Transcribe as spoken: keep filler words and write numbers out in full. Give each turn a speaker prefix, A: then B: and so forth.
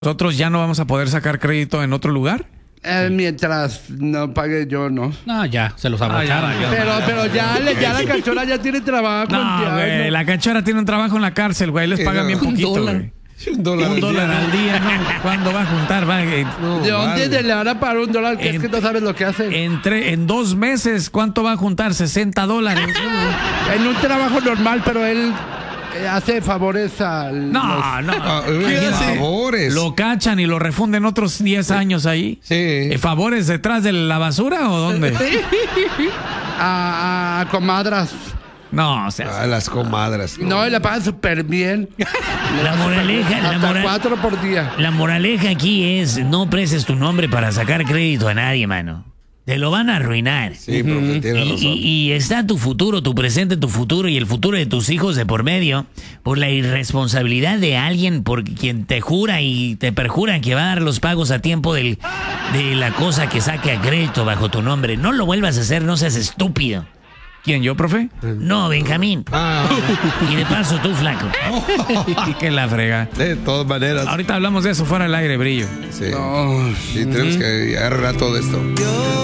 A: ¿Nosotros ya no vamos a poder sacar crédito en otro lugar?
B: Eh, mientras no pague yo, no.
C: No, ya, se los abrocharon.
A: Ah, ya, ya.
B: Pero, pero ya, le- ya la cachora ya tiene trabajo.
A: No,
B: ya,
A: güey,
B: no.
A: la cachora tiene un trabajo en la cárcel, güey. Les
D: Sí,
A: pagan
D: no.
A: bien
D: Un
A: poquito,
C: dólar.
A: güey.
D: Un dólar,
A: Un
D: al
A: dólar
D: día.
A: al día, ¿no? ¿Cuándo va a juntar? Va, eh,
D: No,
B: ¿De dónde
D: vale.
B: le van a pagar un dólar? Que es
A: En-
B: que no sabes lo que hace.
A: entre, en dos meses, ¿cuánto va a juntar? sesenta dólares.
B: En un trabajo normal, pero él eh, hace favores al...
A: No,
D: Ah,
A: no.
D: ¿qué
A: hace?
D: favores?
A: ¿Lo cachan y lo refunden otros diez años ahí?
D: Sí.
A: ¿Eh, ¿Favores detrás de la basura o dónde?
B: A, a comadras.
A: No, o sea,
D: A las comadras.
B: No, y le pagan súper bien.
E: La moraleja, la,
B: Hasta
E: moral-
B: cuatro por día.
E: la moraleja aquí es no prestes tu nombre para sacar crédito a nadie, mano. Te lo van a arruinar.
D: Sí, profe, tiene
E: Y,
D: razón.
E: y- y está tu futuro, tu presente, tu futuro y el futuro de tus hijos de por medio por la irresponsabilidad de alguien por quien te jura y te perjura que va a dar los pagos a tiempo del, de la cosa que saque a crédito bajo tu nombre. No lo vuelvas a hacer, no seas estúpido.
A: ¿quién, yo, profe?
E: No, Benjamín.
D: Ah,
E: Y de paso tú, flaco.
A: Que la frega.
D: de todas maneras.
A: Ahorita hablamos de eso fuera del aire, Brillo.
D: Sí.
B: No.
D: Sí, tenemos que arreglar todo esto.